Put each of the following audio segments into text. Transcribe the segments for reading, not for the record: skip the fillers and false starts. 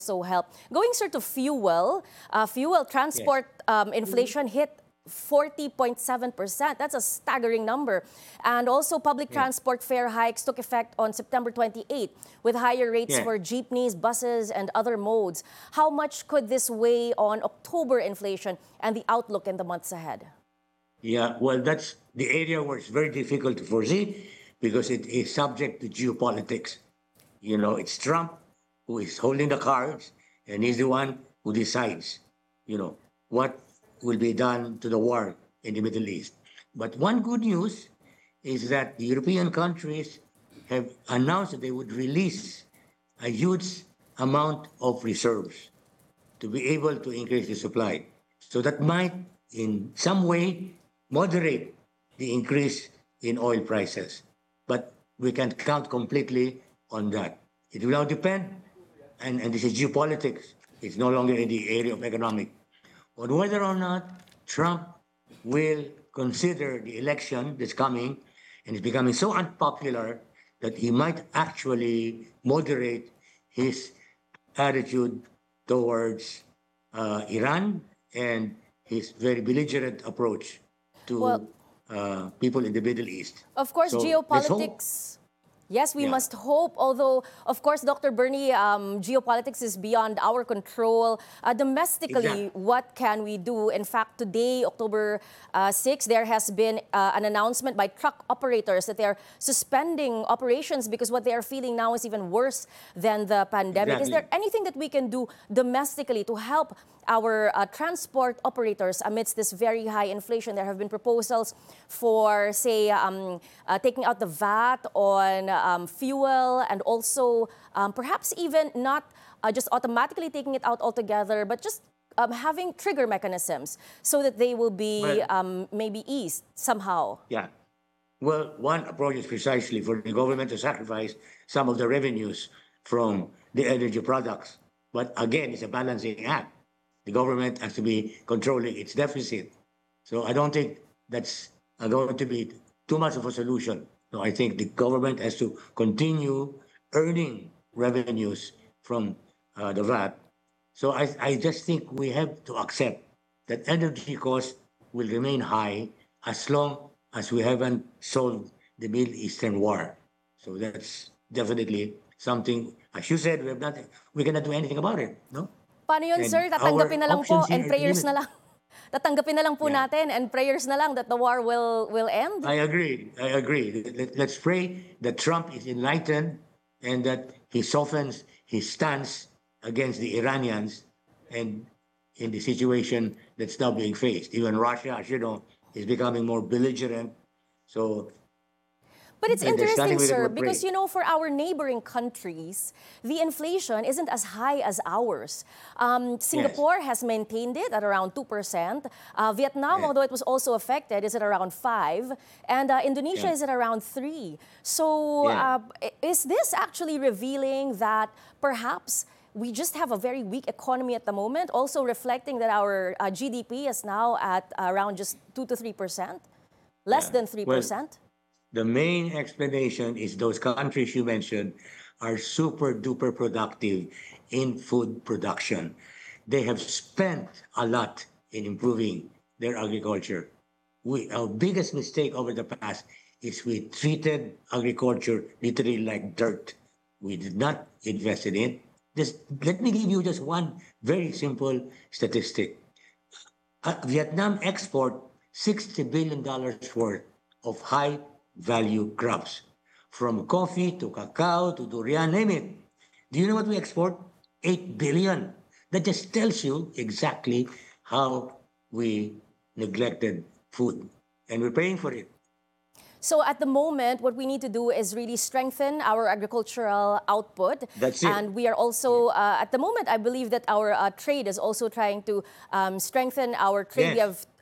help. Going, sir, to fuel, fuel Yes. transport inflation hit 40.7%. That's a staggering number. And also, public Yeah. transport fare hikes took effect on September 28 with higher rates Yeah. for jeepneys, buses, and other modes. How much could this weigh on October inflation and the outlook in the months ahead? Yeah. Well, that's the area where it's very difficult to foresee because it is subject to geopolitics. It's Trump who is holding the cards, and he's the one who decides, what will be done to the war in the Middle East. But one good news is that the European countries have announced that they would release a huge amount of reserves to be able to increase the supply. So that might, in some way, moderate the increase in oil prices. But we can't count completely on that. It will now depend, and this is geopolitics, it's no longer in the area of economic, on whether or not Trump will consider the election that's coming and is becoming so unpopular that he might actually moderate his attitude towards Iran and his very belligerent approach Well, to people in the Middle East. of course, So let's hope. geopolitics. Yes, we Yeah, must hope. Although, of course, Dr. Bernie, geopolitics is beyond our control. Domestically, exactly. what can we do? In fact, today, October 6, there has been an announcement by truck operators that they are suspending operations because what they are feeling now is even worse than the pandemic. Is Exactly. there anything that we can do domestically to help our transport operators amidst this very high inflation? There have been proposals for, say, taking out the VAT on fuel, and also perhaps even not just automatically taking it out altogether, but just having trigger mechanisms so that they will be Well, maybe eased somehow. yeah. Well, one approach is precisely for the government to sacrifice some of the revenues from the energy products. But again, it's a balancing act. The government has to be controlling its deficit. So I don't think that's going to be too much of a solution. No, I think the government has to continue earning revenues from the VAT. So I just think we have to accept that energy costs will remain high as long as we haven't solved the Middle Eastern war. So that's definitely something, as you said, we cannot do anything about it, no? Paano yun, And sir? Tatanggapin our na lang po options here and are prayers na limited. lang. Tatanggapin na lang po Yeah, natin and prayers na lang that the war will end. I agree. I agree. Let's pray that Trump is enlightened and that he softens his stance against the Iranians and in the situation that's now being faced. Even Russia, as you know, is becoming more belligerent. So But it's there's interesting, nothing we can sir, but because pray. for our neighboring countries, the inflation isn't as high as ours. Yes, Singapore has maintained it at around 2%. Vietnam, yes, although it was also affected, is at around 5%. And Indonesia yeah, is at around 3%. So yeah. is this actually revealing that perhaps we just have a very weak economy at the moment, also reflecting that our GDP is now at around just 2 to 3%, less Yeah. than Well, 3%? the main explanation is those countries you mentioned are super duper productive in food production. They have spent a lot in improving their agriculture. Our biggest mistake over the past is we treated agriculture literally like dirt. We did not invest in it. Just let me give you just one very simple statistic. Vietnam export $60 billion worth of high value crops, from coffee to cacao to durian, name it. Do you know what we export? 8 billion. That just tells you exactly how we neglected food. And we're paying for it. So at the moment, what we need to do is really strengthen our agricultural output. That's it. And we are Yeah. also, at the moment, I believe that our trade is also trying to strengthen our trade. We Yes, have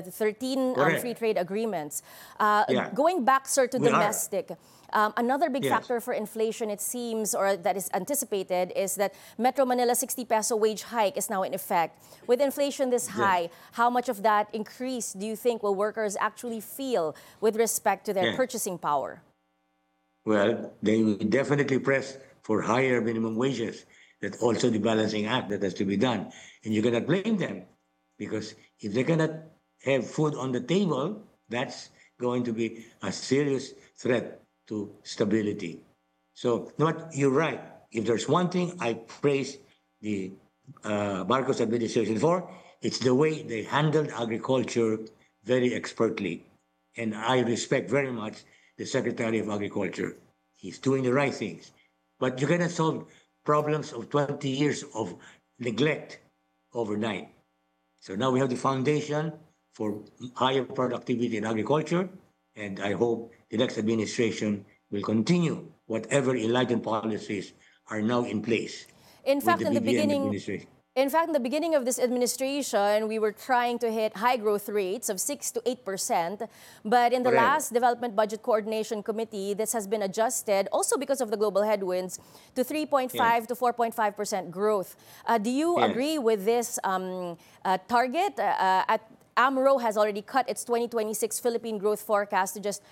13 free correct. trade agreements. Yeah, Going back, sir, to we are. domestic. Another big Yes, factor for inflation, it seems, or that is anticipated, is that Metro Manila 60 peso wage hike is now in effect. With inflation this exactly. high, how much of that increase do you think will workers actually feel with respect to their Yeah. purchasing power? Well, they will definitely press for higher minimum wages. That's also the balancing act that has to be done. And you cannot blame them because if they cannot have food on the table, that's going to be a serious threat to stability. So, what you're right. If there's one thing I praise the Marcos administration for, it's the way they handled agriculture very expertly. And I respect very much the Secretary of Agriculture. He's doing the right things. But you cannot solve problems of 20 years of neglect overnight. So now we have the foundation for higher productivity in agriculture, and I hope the next administration will continue whatever enlightened policies are now in place In with fact, the in the BBM beginning, administration. in fact, in the beginning of this administration, we were trying to hit high growth rates of 6 to 8%. But in the Correct. last Development Budget Coordination Committee, this has been adjusted, also because of the global headwinds, to Yes. 3.5 to 4.5% growth. Do you Yes. agree with this target? AMRO has already cut its 2026 Philippine growth forecast to just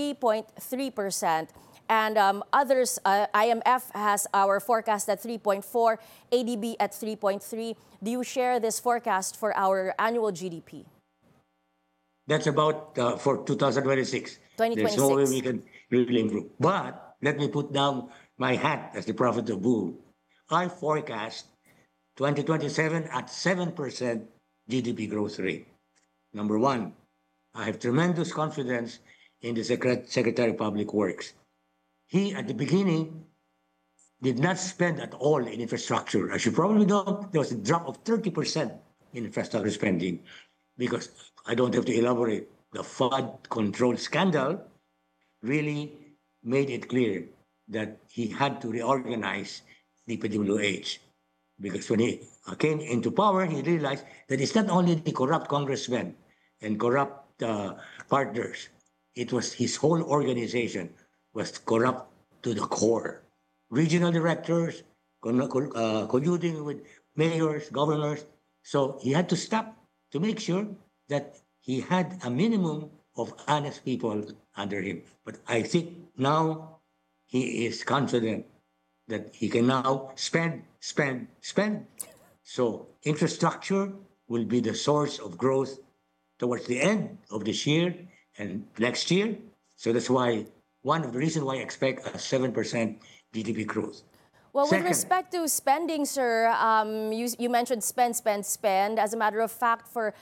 3.3%. And others, IMF has our forecast at 3.4, ADB at 3.3. Do you share this forecast for our annual GDP? That's about for 2026. There's no way we 2026. can really improve. But let me put down my hat as the prophet of Bull. I forecast 2027 at 7% GDP growth rate. Number one, I have tremendous confidence in the Secretary of Public Works. He, at the beginning, did not spend at all in infrastructure. As you probably know, there was a drop of 30% in infrastructure spending because I don't have to elaborate. The flood control scandal really made it clear that he had to reorganize the PWH. Because when he came into power, he realized that it's not only the corrupt congressmen and corrupt partners, it was his whole organization was corrupt to the core. Regional directors colluding with mayors, governors. So he had to stop to make sure that he had a minimum of honest people under him. But I think now he is confident that he can now spend, spend, spend. So infrastructure will be the source of growth towards the end of this year and next year. So that's why one of the reasons why I expect a 7% GDP growth. Well, with Second, respect to spending, sir, you mentioned spend, spend, spend. As a matter of fact, for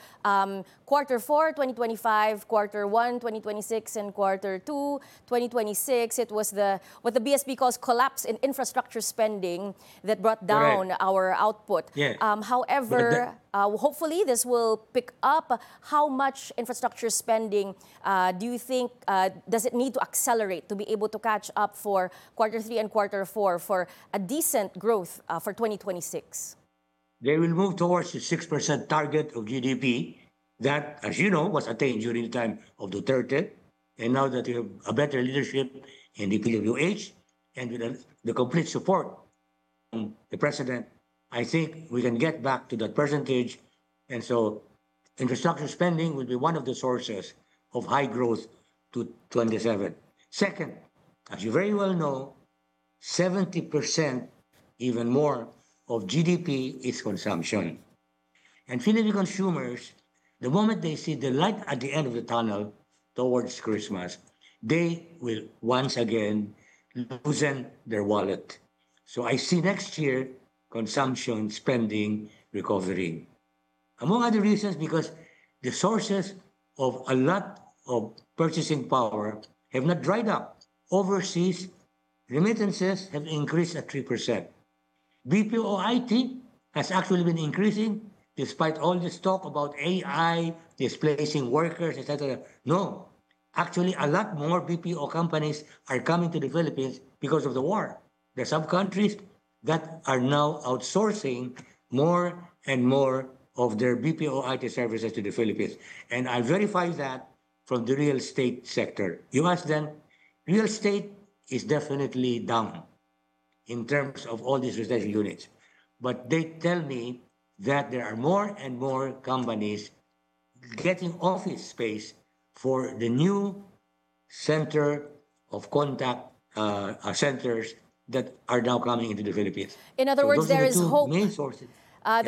Q4 2025, Q1 2026, and Q2 2026, it was what the BSP calls collapse in infrastructure spending that brought correct. down our output. Yes. But However, hopefully this will pick up. How much infrastructure spending do you think does it need to accelerate to be able to catch up for Q3 and Q4 for a decent growth for 2026? they will move towards the 6% target of GDP that, as you know, was attained during the time of Duterte. And now that we have a better leadership in the PWH and with the complete support from the president, I think we can get back to that percentage. And so infrastructure spending will be one of the sources of high growth to 27. Second, as you very well know, 70%, even more, of GDP is consumption. And Filipino consumers, the moment they see the light at the end of the tunnel towards Christmas, they will once again loosen their wallet. So I see next year consumption, spending, recovering. Among other reasons, because the sources of a lot of purchasing power have not dried up. Overseas remittances have increased at 3%. BPO IT has actually been increasing despite all this talk about AI displacing workers, etc. No, actually, a lot more BPO companies are coming to the Philippines because of the war. There are some countries that are now outsourcing more and more of their BPO IT services to the Philippines. And I verify that from the real estate sector. You ask them, real estate is definitely down in terms of all these residential units. But they tell me that there are more and more companies getting office space for the new center of contact centers that are now coming into the Philippines. In other So words, those are there the is two hope. main sources.